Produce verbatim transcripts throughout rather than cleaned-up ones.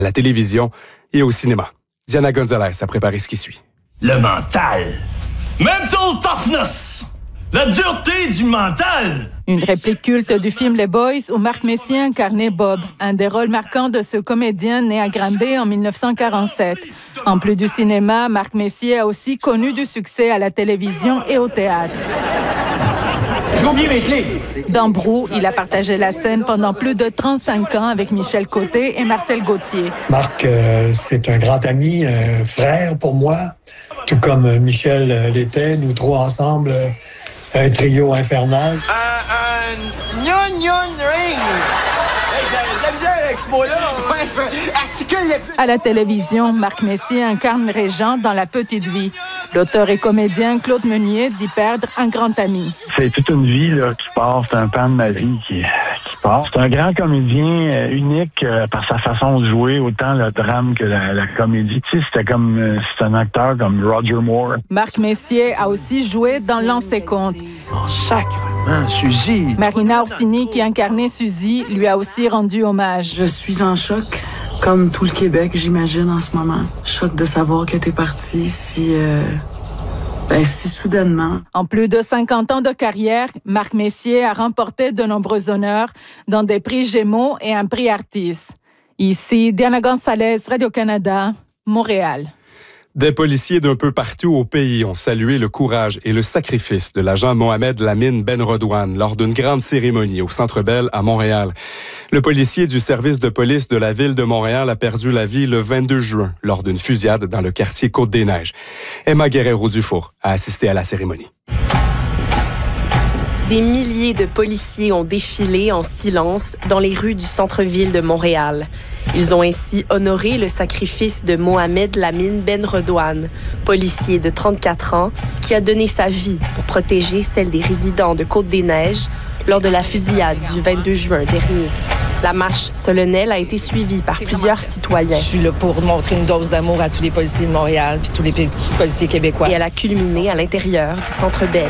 à la télévision et au cinéma. Diana Gonzalez a préparé ce qui suit. Le mental. Mental toughness. La dureté du mental. Une réplique culte du film Les Boys où Marc Messier incarnait Bob, un des rôles marquants de ce comédien né à Granby en dix-neuf cent quarante-sept. En plus du cinéma, Marc Messier a aussi connu du succès à la télévision et au théâtre. J'ai oublié mes clés. Dans Brou, il a partagé la scène pendant plus de trente-cinq ans avec Michel Côté et Marcel Gauthier. Marc, euh, c'est un grand ami, un frère pour moi, tout comme Michel euh, l'était, nous trois ensemble, euh, un trio infernal. Un, un gnon gnon ring. La misère avec ce mot-là. À la télévision, Marc Messier incarne Régent dans La Petite Vie. L'auteur et comédien Claude Meunier dit perdre un grand ami. C'est toute une vie là, qui part, c'est un pan de ma vie qui, qui part. C'est un grand comédien euh, unique euh, par sa façon de jouer, autant le drame que la, la comédie. Tu sais, c'était comme, euh, c'est un acteur comme Roger Moore. Marc Messier a aussi joué dans L'Ancien Compte. Oh, sacrément, Suzy. Marina Orsini, qui incarnait Suzy, lui a aussi rendu hommage. Je suis en choc, comme tout le Québec, j'imagine, en ce moment. Choc de savoir que t'es parti si... Euh... Ben, si soudainement. En plus de cinquante ans de carrière, Marc Messier a remporté de nombreux honneurs dans des prix Gémeaux et un prix Artis. Ici, Diana Gonzalez, Radio-Canada, Montréal. Des policiers d'un peu partout au pays ont salué le courage et le sacrifice de l'agent Mohamed Lamine Ben Redouane lors d'une grande cérémonie au Centre Bell à Montréal. Le policier du service de police de la ville de Montréal a perdu la vie le vingt-deux juin lors d'une fusillade dans le quartier Côte-des-Neiges. Emma Guerrero-Dufour a assisté à la cérémonie. Des milliers de policiers ont défilé en silence dans les rues du centre-ville de Montréal. Ils ont ainsi honoré le sacrifice de Mohamed Lamine Ben Redouane, policier de trente-quatre ans, qui a donné sa vie pour protéger celle des résidents de Côte-des-Neiges lors de la fusillade du vingt-deux juin dernier. La marche solennelle a été suivie par plusieurs citoyens. Je suis là pour montrer une dose d'amour à tous les policiers de Montréal puis tous les policiers québécois. Et elle a culminé à l'intérieur du Centre Bell.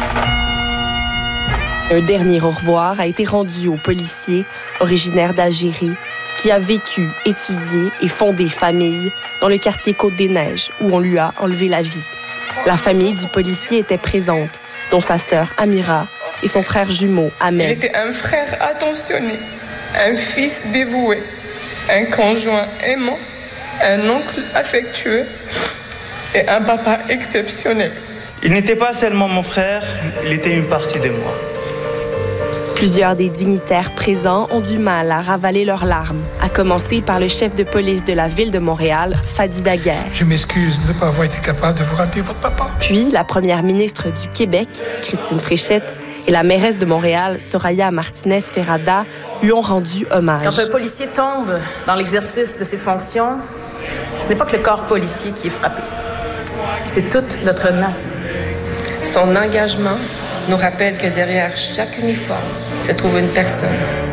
Un dernier au revoir a été rendu aux policiers originaires d'Algérie qui a vécu, étudié et fondé famille dans le quartier Côte-des-Neiges où on lui a enlevé la vie. La famille du policier était présente, dont sa sœur Amira et son frère jumeau Ahmed. Il était un frère attentionné, un fils dévoué, un conjoint aimant, un oncle affectueux et un papa exceptionnel. Il n'était pas seulement mon frère, il était une partie de moi. Plusieurs des dignitaires présents ont du mal à ravaler leurs larmes, à commencer par le chef de police de la ville de Montréal, Fadi Daguerre. Je m'excuse de ne pas avoir été capable de vous rappeler votre papa. Puis la première ministre du Québec, Christine Fréchette, et la mairesse de Montréal, Soraya Martinez-Ferrada, lui ont rendu hommage. Quand un policier tombe dans l'exercice de ses fonctions, ce n'est pas que le corps policier qui est frappé. C'est toute notre nation. Son engagement nous rappelle que derrière chaque uniforme se trouve une personne.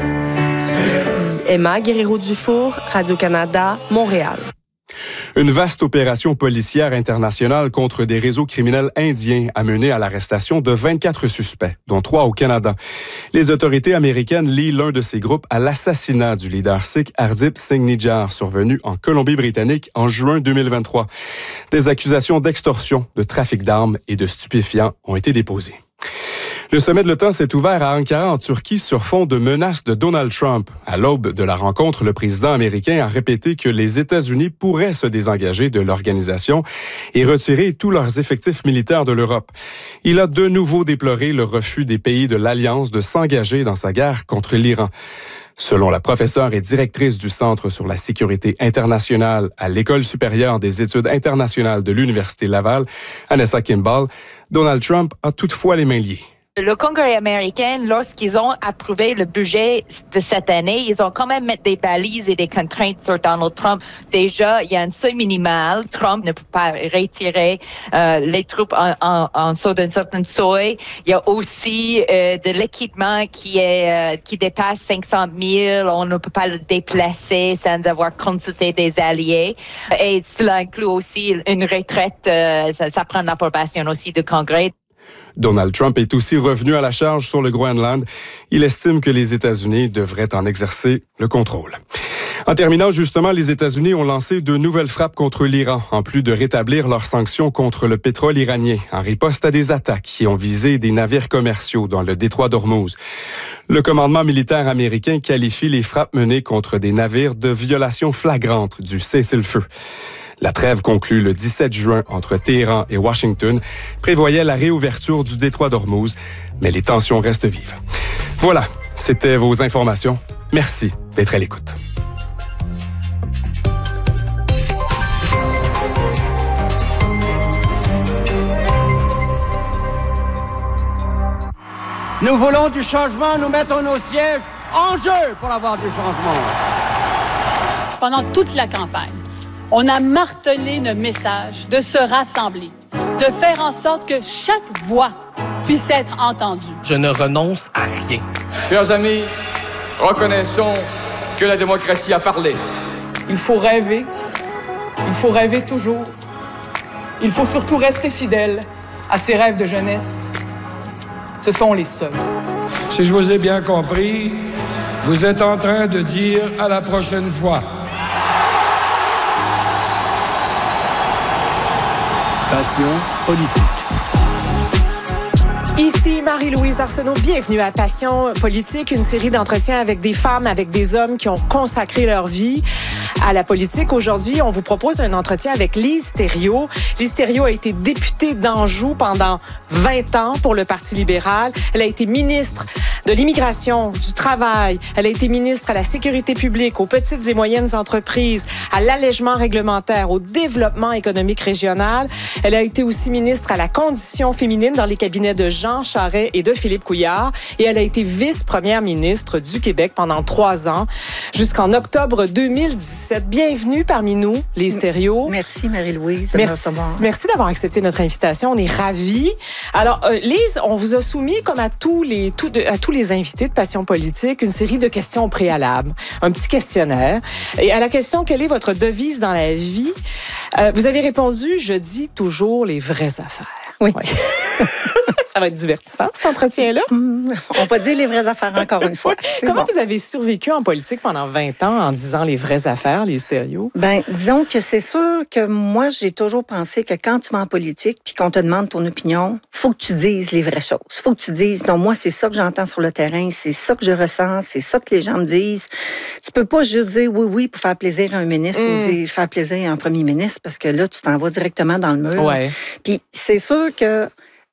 Ici Emma Guerrero-Dufour, Radio-Canada, Montréal. Une vaste opération policière internationale contre des réseaux criminels indiens a mené à l'arrestation de vingt-quatre suspects, dont trois au Canada. Les autorités américaines lient l'un de ces groupes à l'assassinat du leader sikh Hardip Singh Nijjar, survenu en Colombie-Britannique en juin deux mille vingt-trois. Des accusations d'extorsion, de trafic d'armes et de stupéfiants ont été déposées. Le sommet de l'OTAN s'est ouvert à Ankara, en Turquie, sur fond de menaces de Donald Trump. À l'aube de la rencontre, le président américain a répété que les États-Unis pourraient se désengager de l'organisation et retirer tous leurs effectifs militaires de l'Europe. Il a de nouveau déploré le refus des pays de l'Alliance de s'engager dans sa guerre contre l'Iran. Selon la professeure et directrice du Centre sur la sécurité internationale à l'École supérieure des études internationales de l'Université Laval, Anessa Kimball, Donald Trump a toutefois les mains liées. Le Congrès américain, lorsqu'ils ont approuvé le budget de cette année, ils ont quand même mis des balises et des contraintes sur Donald Trump. Déjà, il y a un seuil minimal. Trump ne peut pas retirer euh, les troupes en, en, en dessous d'un certain seuil. Il y a aussi euh, de l'équipement qui est euh, qui dépasse cinq cent mille. On ne peut pas le déplacer sans avoir consulté des alliés. Et cela inclut aussi une retraite. Euh, ça, ça prend l'approbation aussi du Congrès. Donald Trump est aussi revenu à la charge sur le Groenland. Il estime que les États-Unis devraient en exercer le contrôle. En terminant, justement, les États-Unis ont lancé de nouvelles frappes contre l'Iran, en plus de rétablir leurs sanctions contre le pétrole iranien, en riposte à des attaques qui ont visé des navires commerciaux dans le détroit d'Ormuz. Le commandement militaire américain qualifie les frappes menées contre des navires de violation flagrante du cessez-le-feu. La trêve conclue le dix-sept juin entre Téhéran et Washington prévoyait la réouverture du détroit d'Ormuz, mais les tensions restent vives. Voilà, c'était vos informations. Merci d'être à l'écoute. Nous voulons du changement, nous mettons nos sièges en jeu pour avoir du changement. Pendant toute la campagne, on a martelé le message de se rassembler, de faire en sorte que chaque voix puisse être entendue. Je ne renonce à rien. Chers amis, reconnaissons que la démocratie a parlé. Il faut rêver. Il faut rêver toujours. Il faut surtout rester fidèle à ses rêves de jeunesse. Ce sont les seuls. Si je vous ai bien compris, vous êtes en train de dire à la prochaine fois. Passion politique. Ici Marie-Louise Arsenault, bienvenue à Passion politique, une série d'entretiens avec des femmes, avec des hommes qui ont consacré leur vie à la politique. Aujourd'hui, on vous propose un entretien avec Lise Thériault. Lise Thériault a été députée d'Anjou pendant vingt ans pour le Parti libéral. Elle a été ministre de l'Immigration, du Travail. Elle a été ministre à la Sécurité publique, aux petites et moyennes entreprises, à l'allègement réglementaire, au développement économique régional. Elle a été aussi ministre à la condition féminine dans les cabinets de Jean Charest et de Philippe Couillard. Et elle a été vice-première ministre du Québec pendant trois ans, jusqu'en octobre deux mille dix-sept. Bienvenue parmi nous, Lise Thériault. Merci, Marie-Louise. Merci, merci d'avoir accepté notre invitation. On est ravis. Alors, euh, Lise, on vous a soumis, comme à tous les, tout de, à tous les invités de Passion politique, une série de questions préalables, un petit questionnaire. Et à la question « Quelle est votre devise dans la vie? Euh, » vous avez répondu « Je dis toujours les vraies affaires ». Oui. Ouais. Ça va être divertissant, cet entretien-là. Mmh, on va dire les vraies affaires encore une fois. Comment bon. vous avez survécu en politique pendant vingt ans en disant les vraies affaires, les stéréos? Ben, disons que c'est sûr que moi, j'ai toujours pensé que quand tu vas en politique puis qu'on te demande ton opinion, faut que tu dises les vraies choses. Faut que tu dises, non, moi, c'est ça que j'entends sur le terrain, c'est ça que je ressens, c'est ça que les gens me disent. Tu peux pas juste dire oui, oui pour faire plaisir à un ministre mmh. ou dire faire plaisir à un premier ministre parce que là, tu t'en vas directement dans le mur. Ouais. Puis c'est sûr que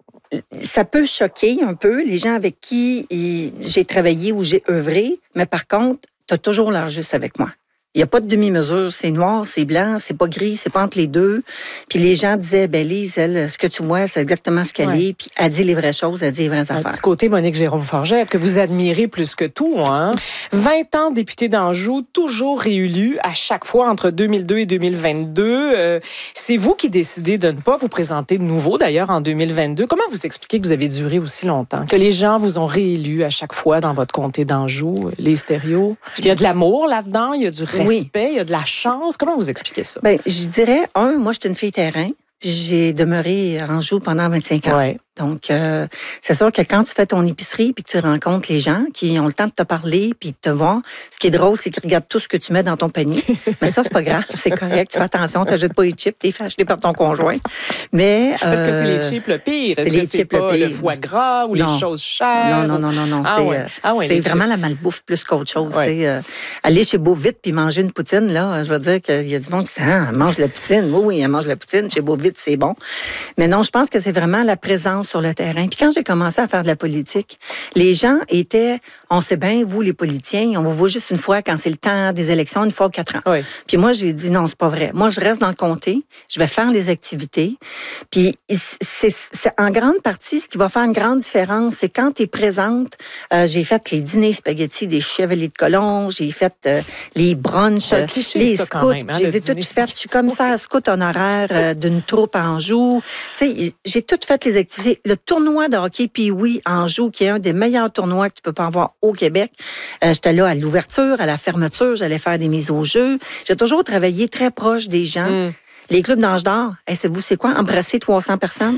ça peut choquer un peu les gens avec qui j'ai travaillé ou j'ai œuvré, mais par contre, tu as toujours l'air juste avec moi. Il n'y a pas de demi-mesure. C'est noir, c'est blanc, c'est pas gris, c'est pas entre les deux. Puis les gens disaient, ben Lise, elle, ce que tu vois, c'est exactement ce qu'elle ouais. est. Puis elle dit les vraies choses, elle dit les vraies affaires. Un petit côté Monique Jérôme-Forget, que vous admirez plus que tout, hein? vingt ans députée d'Anjou, toujours réélue à chaque fois entre deux mille deux et deux mille vingt-deux. Euh, c'est vous qui décidez de ne pas vous présenter de nouveau, d'ailleurs, en deux mille vingt-deux. Comment vous expliquez que vous avez duré aussi longtemps? Que les gens vous ont réélu à chaque fois dans votre comté d'Anjou, les stéréos? Il y a de l'amour là-dedans, il y a du respect, oui. il y a de la chance. Comment vous expliquez ça? Ben, je dirais, un, moi, je suis une fille terrain. J'ai demeuré à Anjou pendant vingt-cinq ans. Ouais. Donc, euh, c'est sûr que quand tu fais ton épicerie puis que tu rencontres les gens qui ont le temps de te parler puis de te voir, ce qui est drôle, c'est qu'ils regardent tout ce que tu mets dans ton panier. Mais ça, c'est pas grave, c'est correct. Tu fais attention, tu n'achètes pas les chips, t'es fait acheter par ton conjoint. Mais euh, est-ce que c'est les chips le pire? Est-ce c'est que les c'est chips pas le, pire. le foie gras ou non. les choses chères? Non, non, non, non, non. Ah c'est ouais. Ah ouais, c'est vraiment chips. La malbouffe plus qu'autre chose. Ouais. Euh, aller chez Beau Vite puis manger une poutine, là, je veux dire qu'il y a du monde qui dit, ah, elle mange la poutine. Oui, oui, elle mange la poutine. Chez Beau Vite, c'est bon. Mais non, je pense que c'est vraiment la présence sur le terrain. Puis quand j'ai commencé à faire de la politique, les gens étaient, on sait bien, vous, les politiciens, on vous voit juste une fois quand c'est le temps des élections, une fois aux quatre ans. Oui. Puis moi, j'ai dit, non, c'est pas vrai. Moi, je reste dans le comté, je vais faire les activités. Puis c'est, c'est en grande partie, ce qui va faire une grande différence, c'est quand tu es présente. Euh, j'ai fait les dîners spaghettis des Chevaliers de Colomb, j'ai fait euh, les brunchs, euh, cliché, les ça, scouts. Quand même, hein, je les ai toutes faites. Je suis commissaire scout honoraire euh, d'une troupe à Anjou. Tu sais, j'ai toutes fait les activités. Le tournoi de hockey Pee-Wee Anjou, qui est un des meilleurs tournois que tu peux pas avoir au Québec. Euh, j'étais là à l'ouverture, à la fermeture, j'allais faire des mises au jeu. J'ai toujours travaillé très proche des gens. Mm. Les clubs d'Ange d'Or, hey, c'est vous, c'est quoi? Embrasser trois cents personnes?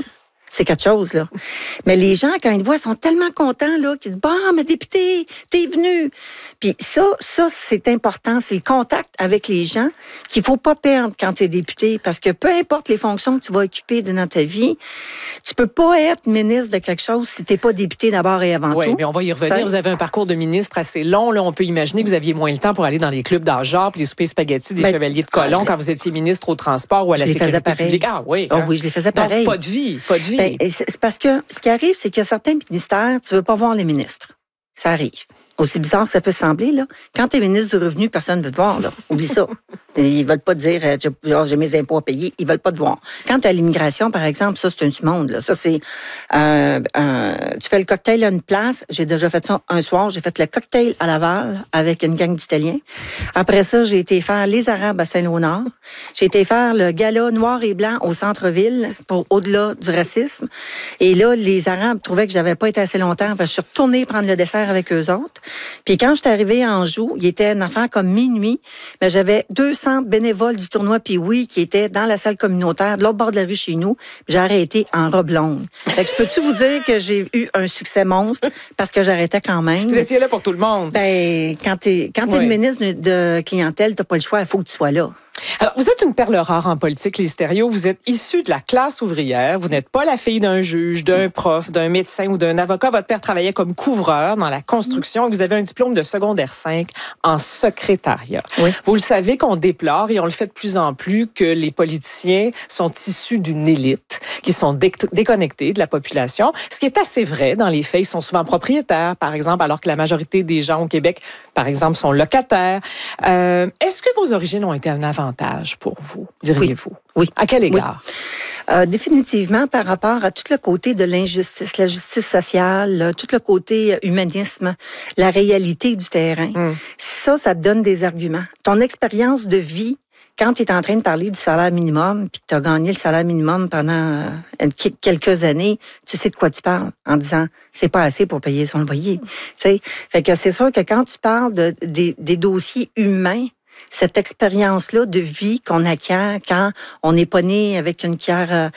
C'est quelque chose, là. Mais les gens, quand ils te voient, sont tellement contents, là, qu'ils disent, bah, ma députée, t'es venue. Puis ça, ça, c'est important. C'est le contact avec les gens qu'il faut pas perdre quand t'es député. Parce que peu importe les fonctions que tu vas occuper dans ta vie, tu peux pas être ministre de quelque chose si t'es pas député d'abord et avant oui, tout. Oui, mais on va y revenir. Vous avez un parcours de ministre assez long, là. On peut imaginer que vous aviez moins le temps pour aller dans les clubs d'Ajar, puis des soupers spaghettis, des ben, chevaliers de colon ah, quand vous étiez ministre au transport ou à la sécurité publique. Ah oui. Oh, hein? Oui, je les faisais pareil. Donc, pas de vie, pas de vie. Ben, c'est parce que ce qui arrive, c'est qu'il y a certains ministères, tu veux pas voir les ministres. Ça arrive. Aussi bizarre que ça peut sembler, là. Quand tu es ministre du Revenu, personne ne veut te voir, là. Oublie ça. Ils veulent pas te dire, euh, j'ai mes impôts à payer. Ils veulent pas te voir. Quand tu as l'immigration, par exemple, ça, c'est un du monde, là. Ça, c'est, euh, euh, tu fais le cocktail à une place. J'ai déjà fait ça un soir. J'ai fait le cocktail à Laval avec une gang d'Italiens. Après ça, j'ai été faire les Arabes à Saint-Léonard. J'ai été faire le gala noir et blanc au centre-ville pour au-delà du racisme. Et là, les Arabes trouvaient que j'avais pas été assez longtemps. Parce que je suis retournée prendre le dessert avec eux autres. Puis quand je suis arrivée en Anjou, il était une affaire comme minuit, mais j'avais deux cents bénévoles du tournoi puis oui qui étaient dans la salle communautaire de l'autre bord de la rue chez nous. J'ai arrêté en robe longue. Fait que je peux-tu vous dire que j'ai eu un succès monstre parce que j'arrêtais quand même. Vous étiez là pour tout le monde. Ben quand t'es quand t'es oui. le ministre de, de clientèle, t'as pas le choix, il faut que tu sois là. Alors, vous êtes une perle rare en politique, Lise Thériault. Vous êtes issue de la classe ouvrière. Vous n'êtes pas la fille d'un juge, d'un prof, d'un médecin ou d'un avocat. Votre père travaillait comme couvreur dans la construction. Vous avez un diplôme de secondaire cinq en secrétariat. Oui. Vous le savez qu'on déplore, et on le fait de plus en plus, que les politiciens sont issus d'une élite, qui sont dé- déconnectés de la population. Ce qui est assez vrai dans les faits. Ils sont souvent propriétaires, par exemple, alors que la majorité des gens au Québec, par exemple, sont locataires. Euh, est-ce que vos origines ont été un avantage pour vous, diriez-vous? Oui. À quel égard? Oui. Euh, définitivement par rapport à tout le côté de l'injustice, la justice sociale, tout le côté humanisme, la réalité du terrain. Mm. Ça, ça te donne des arguments. Ton expérience de vie, quand tu es en train de parler du salaire minimum, puis que tu as gagné le salaire minimum pendant euh, quelques années, tu sais de quoi tu parles en disant c'est pas assez pour payer son loyer. Tu sais, fait que c'est sûr que quand tu parles de, des, des dossiers humains, cette expérience-là de vie qu'on acquiert quand on n'est pas né avec une cuillère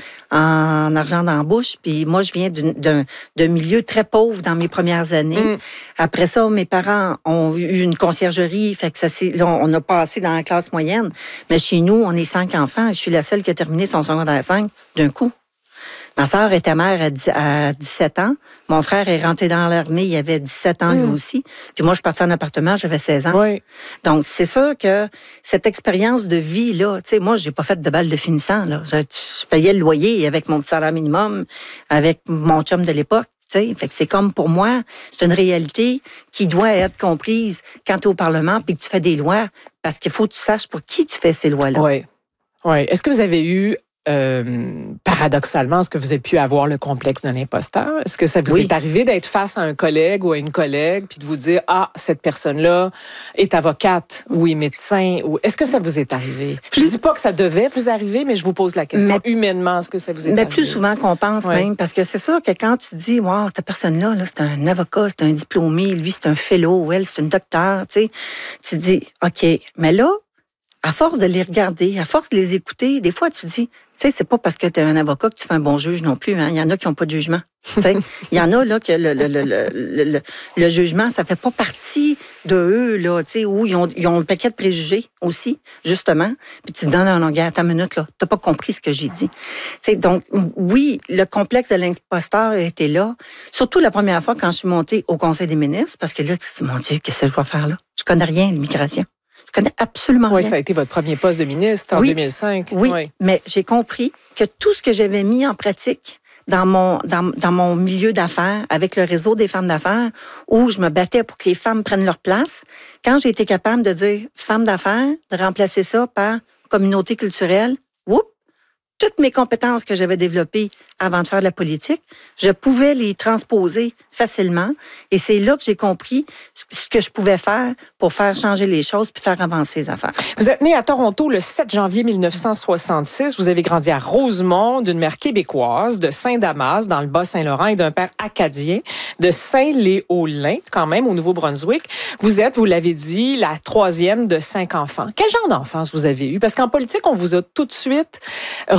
en argent dans la bouche. Puis moi, je viens d'un, d'un, d'un milieu très pauvre dans mes premières années. Mm. Après ça, mes parents ont eu une conciergerie, fait que ça c'est, là, on a passé dans la classe moyenne. Mais chez nous, on est cinq enfants. Je suis la seule qui a terminé son secondaire cinq d'un coup. Ma sœur était mère à dix-sept ans. Mon frère est rentré dans l'armée, il avait dix-sept ans, mmh. lui aussi. Puis moi, je suis partie en appartement, j'avais seize ans. Oui. Donc, c'est sûr que cette expérience de vie-là, tu sais, moi, j'ai pas fait de balle de finissant, là. Je, je payais le loyer avec mon petit salaire minimum, avec mon chum de l'époque. T'sais, fait que c'est comme pour moi, c'est une réalité qui doit être comprise quand tu es au Parlement puis que tu fais des lois, parce qu'il faut que tu saches pour qui tu fais ces lois-là. Oui. Oui. Est-ce que vous avez eu Euh, paradoxalement, est-ce que vous avez pu avoir le complexe de l'imposteur? Est-ce que ça vous oui. est arrivé d'être face à un collègue ou à une collègue puis de vous dire, ah, cette personne-là est avocate ou est médecin? Ou est-ce que ça vous est arrivé? Je ne dis pas que ça devait vous arriver, mais je vous pose la question. Mais, humainement, est-ce que ça vous est mais arrivé? Plus souvent qu'on pense oui. même, parce que c'est sûr que quand tu dis, wow, cette personne-là, là, c'est un avocat, c'est un diplômé, lui, c'est un fellow, elle, c'est une docteure, tu sais, tu dis, OK, mais là, à force de les regarder, à force de les écouter, des fois, tu dis, tu sais, c'est pas parce que tu es un avocat que tu fais un bon juge non plus. Hein. Il y en a qui n'ont pas de jugement. Il y en a là que le, le, le, le, le, le jugement, ça fait pas partie de eux, là, tu sais, où ils ont, ils ont un paquet de préjugés aussi, justement. Puis tu te dis, non, non, non, regarde, attends une minute, là, t'as pas compris ce que j'ai dit. Tu sais, donc, oui, le complexe de l'imposteur était là. Surtout la première fois quand je suis montée au Conseil des ministres, parce que là, tu te dis, mon Dieu, qu'est-ce que je dois faire là? Je connais rien, l'immigration. Je connais absolument oui, rien. Ça a été votre premier poste de ministre en oui, deux mille cinq. Oui, oui, mais j'ai compris que tout ce que j'avais mis en pratique dans mon, dans, dans mon milieu d'affaires, avec le réseau des femmes d'affaires, où je me battais pour que les femmes prennent leur place, quand j'ai été capable de dire femmes d'affaires, de remplacer ça par communauté culturelle, whoop, toutes mes compétences que j'avais développées avant de faire de la politique, je pouvais les transposer facilement. Et c'est là que j'ai compris ce que je pouvais faire pour faire changer les choses puis faire avancer les affaires. Vous êtes né à Toronto le sept janvier mille neuf cent soixante-six. Vous avez grandi à Rosemont, d'une mère québécoise, de Saint-Damas, dans le Bas-Saint-Laurent, et d'un père acadien, de Saint-Léolin, quand même, au Nouveau-Brunswick. Vous êtes, vous l'avez dit, la troisième de cinq enfants. Quel genre d'enfance vous avez eu? Parce qu'en politique, on vous a tout de suite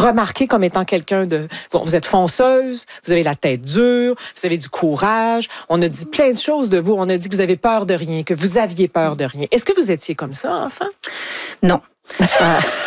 remarqué comme étant quelqu'un de... Bon, vous êtes fonceuse, vous avez la tête dure, vous avez du courage. On a dit plein de choses de vous. On a dit que vous avez peur de rien, que vous aviez peur de rien. Est-ce que vous étiez comme ça, enfant? Non. Euh,